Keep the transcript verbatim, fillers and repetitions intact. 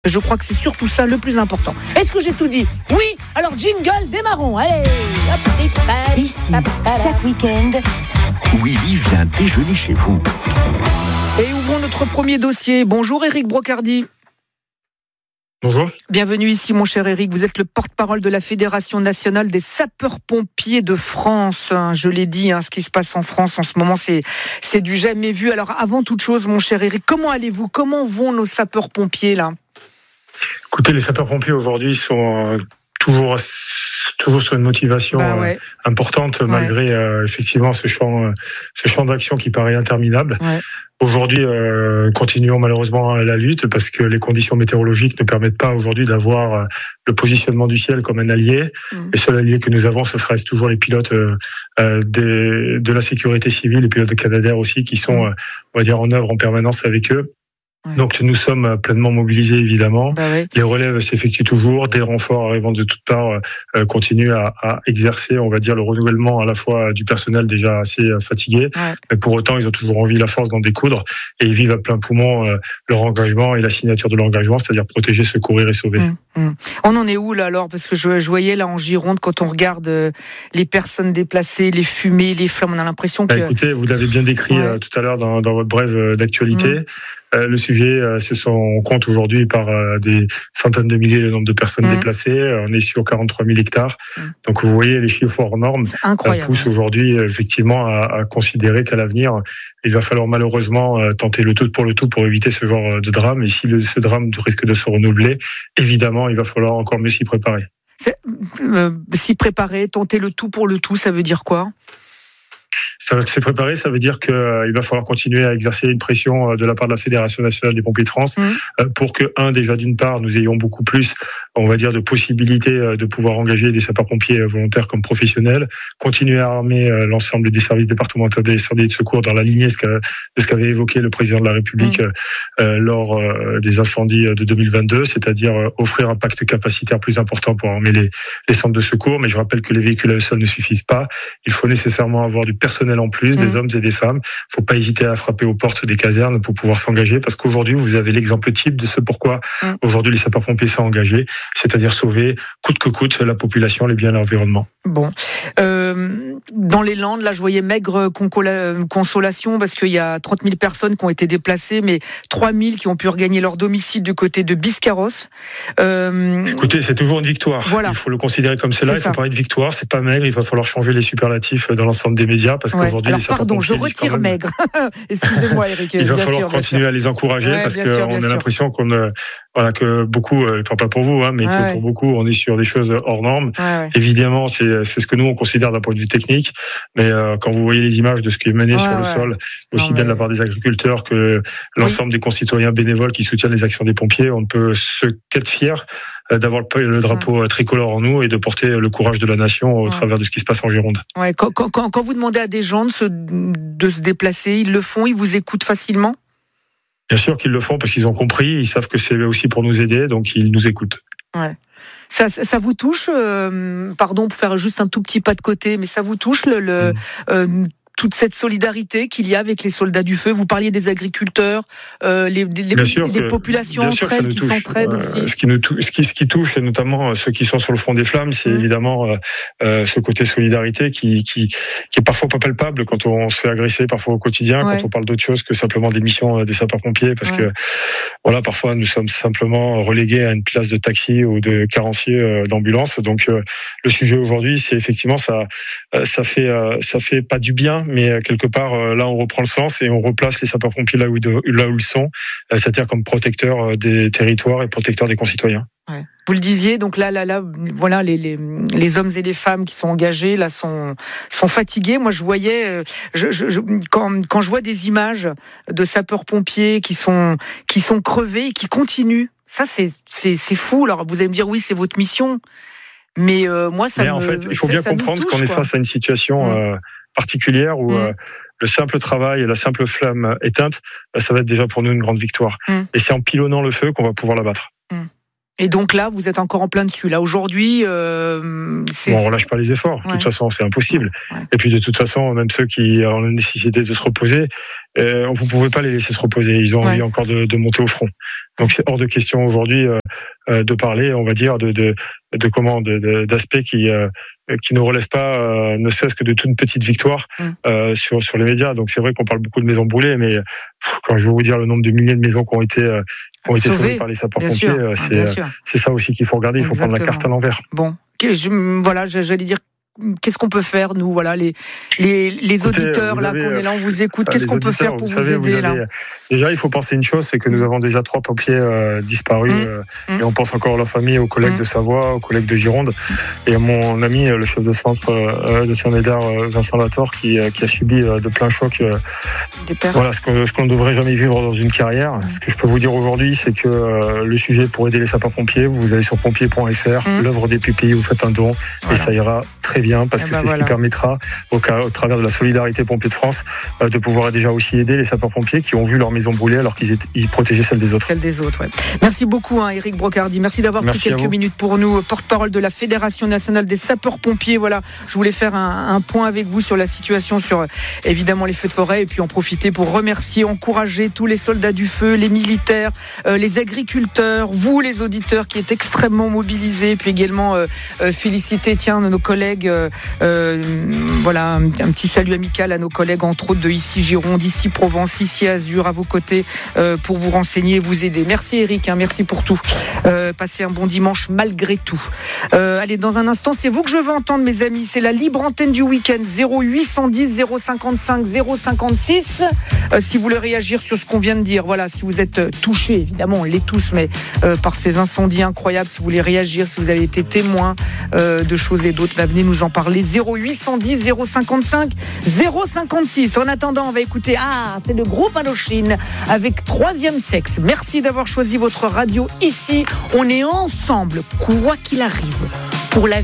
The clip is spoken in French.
Je crois que c'est surtout ça le plus important. Est-ce que j'ai tout dit ? Oui. Alors jingle, démarrons. Allez. Ici, chaque week-end, Willy vient déjeuner chez vous. Et ouvrons notre premier dossier. Bonjour Éric Brocardi. Bonjour. Bienvenue ici mon cher Éric, vous êtes le porte-parole de la Fédération nationale des sapeurs-pompiers de France. Je l'ai dit, hein, ce qui se passe en France en ce moment, c'est, c'est du jamais vu. Alors avant toute chose mon cher Éric, comment allez-vous ? Comment vont nos sapeurs-pompiers là ? Écoutez, les sapeurs-pompiers aujourd'hui sont euh, toujours, toujours sur une motivation bah ouais. euh, importante ouais. malgré euh, effectivement ce champ, euh, ce champ d'action qui paraît interminable. Ouais. Aujourd'hui, euh, continuons malheureusement la lutte parce que les conditions météorologiques ne permettent pas aujourd'hui d'avoir euh, le positionnement du ciel comme un allié. Mmh. Les seuls alliés que nous avons, ce reste toujours les pilotes euh, euh, des, de la sécurité civile, les pilotes de Canadair aussi, qui sont, mmh. euh, on va dire, en œuvre en permanence avec eux. Ouais. Donc nous sommes pleinement mobilisés évidemment. Bah oui. Les relèves s'effectuent toujours, des renforts arrivant de toutes parts euh, continuent à, à exercer, on va dire, le renouvellement à la fois du personnel déjà assez fatigué, ouais. mais pour autant ils ont toujours envie, la force d'en découdre et ils vivent à plein poumon euh, leur engagement et la signature de l'engagement, c'est-à-dire protéger, secourir et sauver. Mmh, mmh. On en est où là alors ? Parce que je, je voyais là en Gironde quand on regarde euh, les personnes déplacées, les fumées, les flammes, on a l'impression que. Bah, écoutez, vous l'avez bien décrit ouais. euh, tout à l'heure dans, dans votre brève d'actualité. Mmh. Euh, le sujet, euh, ce sont, on compte aujourd'hui par euh, des centaines de milliers le nombre de personnes mmh. déplacées. Euh, on est sur quarante-trois mille hectares. Mmh. Donc vous voyez, les chiffres hors normes euh, poussent aujourd'hui euh, effectivement à, à considérer qu'à l'avenir, il va falloir malheureusement euh, tenter le tout pour le tout pour éviter ce genre de drame. Et si le, ce drame risque de se renouveler, évidemment, il va falloir encore mieux s'y préparer. C'est, euh, s'y préparer, tenter le tout pour le tout, ça veut dire quoi ? Ça va se préparer, ça veut dire qu'il euh, va falloir continuer à exercer une pression euh, de la part de la Fédération nationale des pompiers de France mmh. euh, pour que, un, déjà d'une part, nous ayons beaucoup plus, on va dire, de possibilités euh, de pouvoir engager des sapeurs-pompiers euh, volontaires comme professionnels, continuer à armer euh, l'ensemble des services départementaux d'incendie et de secours dans la lignée de ce qu'avait évoqué le président de la République mmh. euh, lors euh, des incendies de deux mille vingt-deux, c'est-à-dire euh, offrir un pacte capacitaire plus important pour armer les, les centres de secours. Mais je rappelle que les véhicules à eux seuls ne suffisent pas. Il faut nécessairement avoir du personnel en plus, mmh. des hommes et des femmes. Il ne faut pas hésiter à frapper aux portes des casernes pour pouvoir s'engager, parce qu'aujourd'hui, vous avez l'exemple type de ce pourquoi mmh. aujourd'hui les sapeurs-pompiers sont engagés, c'est-à-dire sauver, coûte que coûte, la population, les biens et l'environnement. Bon. Euh, dans les Landes, là, je voyais maigre consolation, parce qu'il y a trente mille personnes qui ont été déplacées, mais trois mille qui ont pu regagner leur domicile du côté de Biscarrosse. Euh... Écoutez, c'est toujours une victoire. Voilà. Il faut le considérer comme cela. Il faut parler de victoire. C'est pas maigre. Il va falloir changer les superlatifs dans l'ensemble des médias, parce ouais. qu'aujourd'hui, alors pardon, je retire même... maigre. Excusez-moi, Eric. Il va bien falloir sûr, continuer à les encourager, ouais, parce qu'on a sûr. l'impression qu'on, euh, voilà, que beaucoup, euh, enfin pas pour vous, hein, mais ouais, que ouais. pour beaucoup, on est sur des choses hors normes. Ouais, ouais. Évidemment, c'est, c'est ce que nous on considère d'un point de vue technique, mais euh, quand vous voyez les images de ce qui est mené ouais, sur le ouais. sol, aussi non, bien mais... de la part des agriculteurs que l'ensemble oui. des concitoyens bénévoles qui soutiennent les actions des pompiers, on ne peut se qu'être fier d'avoir le drapeau ouais. tricolore en nous et de porter le courage de la nation au ouais. travers de ce qui se passe en Gironde. Ouais, quand, quand, quand vous demandez à des gens de se, de se déplacer, ils le font, ils vous écoutent facilement ? Bien sûr qu'ils le font parce qu'ils ont compris, ils savent que c'est aussi pour nous aider, donc ils nous écoutent. Ouais. Ça, ça vous touche, euh, pardon pour faire juste un tout petit pas de côté, mais ça vous touche le... le mmh. euh, toute cette solidarité qu'il y a avec les soldats du feu. Vous parliez des agriculteurs, euh, les, les, les que, populations entre elles qui touche. s'entraident euh, aussi. Ce qui, nous tou- ce, qui, ce qui touche, et notamment ceux qui sont sur le front des flammes, c'est mmh. évidemment euh, euh, ce côté solidarité qui, qui, qui est parfois pas palpable quand on se fait agresser, parfois au quotidien, ouais. quand on parle d'autre chose que simplement des missions des sapeurs-pompiers, parce ouais. que voilà, parfois nous sommes simplement relégués à une place de taxi ou de carencier euh, d'ambulance. Donc euh, le sujet aujourd'hui, c'est effectivement ça, euh, ça fait, euh, ça fait pas du bien. Mais quelque part, là, on reprend le sens et on replace les sapeurs-pompiers là où, de, là où ils sont, c'est-à-dire comme protecteurs des territoires et protecteurs des concitoyens. Ouais. Vous le disiez, donc là, là, là, voilà, les, les, les hommes et les femmes qui sont engagés, là, sont, sont fatigués. Moi, je voyais, je, je, je, quand, quand je vois des images de sapeurs-pompiers qui sont, qui sont crevés et qui continuent, ça, c'est, c'est, c'est fou. Alors, vous allez me dire, oui, c'est votre mission. Mais euh, moi, ça mais me en fait, il faut ça, bien ça comprendre touche, qu'on est quoi. face à une situation mmh. euh, particulière où mmh. euh, le simple travail et la simple flamme éteinte, ça va être déjà pour nous une grande victoire. Mmh. Et c'est en pilonnant le feu qu'on va pouvoir l'abattre. Mmh. Et donc là, vous êtes encore en plein dessus. Là, aujourd'hui, euh, c'est... Bon, on relâche pas les efforts. Ouais. De toute façon, c'est impossible. Ouais. Ouais. Et puis, de toute façon, même ceux qui ont la nécessité de se reposer, euh, vous pouvez pas les laisser se reposer. Ils ont ouais. envie encore de, de monter au front. Donc c'est hors de question aujourd'hui euh, euh, de parler, on va dire, de de, de comment, de, de, d'aspects qui euh, qui ne relèvent pas, euh, ne serait-ce que de toute petite victoire mm. euh, sur sur les médias. Donc c'est vrai qu'on parle beaucoup de maisons brûlées, mais pff, quand je vais vous dire le nombre de milliers de maisons qui ont été euh, qui ont été sauvées par les sapeurs-pompiers, euh, c'est euh, c'est ça aussi qu'il faut regarder. Il faut Exactement. prendre la carte à l'envers. Bon, je, voilà, j'allais dire. Qu'est-ce qu'on peut faire, nous, voilà, les les, les Écoutez, auditeurs là avez, qu'on est là, on vous écoute. Qu'est-ce qu'on peut faire pour vous, savez, vous aider vous avez, là Déjà, il faut penser une chose, c'est que nous avons déjà trois pompiers euh, disparus, mmh. Euh, mmh. et on pense encore à leur famille, aux collègues mmh. de Savoie, aux collègues de Gironde, et à mon ami, le chef de centre euh, de Saint-Médard, Vincent Lator, qui euh, qui a subi euh, de plein choc. Euh, voilà, ce qu'on ce qu'on ne devrait jamais vivre dans une carrière. Mmh. Ce que je peux vous dire aujourd'hui, c'est que euh, le sujet pour aider les sapeurs-pompiers, vous allez sur pompier point f r, mmh. l'œuvre des pupilles, vous faites un don, voilà. et ça ira très bien, parce eh que ben c'est voilà. ce qui permettra, au, cas, au travers de la solidarité Pompiers de France, euh, de pouvoir déjà aussi aider les sapeurs-pompiers qui ont vu leur maison brûler alors qu'ils étaient, ils protégeaient celle des autres. Celle des autres, ouais. Merci beaucoup, hein, Éric Brocardi. Merci d'avoir Merci pris quelques minutes pour nous. Porte-parole de la Fédération nationale des sapeurs-pompiers. Voilà, je voulais faire un, un point avec vous sur la situation, sur évidemment les feux de forêt, et puis en profiter pour remercier, encourager tous les soldats du feu, les militaires, euh, les agriculteurs, vous les auditeurs qui êtes extrêmement mobilisés, puis également euh, euh, féliciter, tiens, nos collègues. Euh, Euh, voilà, un, un petit salut amical à nos collègues, entre autres de ici Gironde, ici Provence, ici Azur, à vos côtés, euh, pour vous renseigner et vous aider. Merci Eric, hein, merci pour tout. Euh, passez un bon dimanche malgré tout. Euh, allez, dans un instant, c'est vous que je veux entendre, mes amis. C'est la libre antenne du week-end, zéro huit cent dix zéro cinquante-cinq zéro cinquante-six. Euh, si vous voulez réagir sur ce qu'on vient de dire, voilà, si vous êtes touchés, évidemment, on l'est tous, mais euh, par ces incendies incroyables, si vous voulez réagir, si vous avez été témoin euh, de choses et d'autres, bah, venez nous en parler. zéro huit cent dix zéro cinquante-cinq zéro cinquante-six. En attendant, on va écouter, ah, c'est le groupe Indochine avec Troisième Sexe. Merci d'avoir choisi votre radio ici. On est ensemble, quoi qu'il arrive, pour la